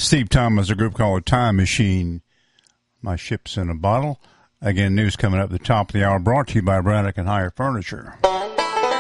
Steve Thomas, a group called Time Machine. My Ship's in a Bottle. Again, news coming up at the top of the hour, brought to you by Braddock and Hire Furniture.